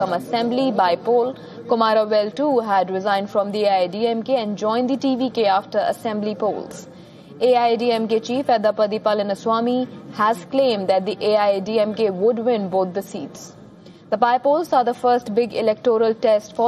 Assembly by poll. Kumaravel too had resigned from the AIADMK and joined the TVK after assembly polls. AIADMK chief Edappadi Palaniswamy has claimed that the AIADMK would win both the seats. The by polls are the first big electoral test for